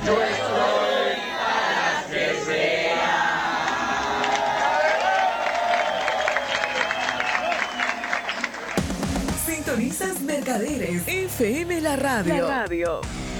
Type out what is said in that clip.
Yo estoy para que sea. Sintonizas Mercaderes FM La Radio.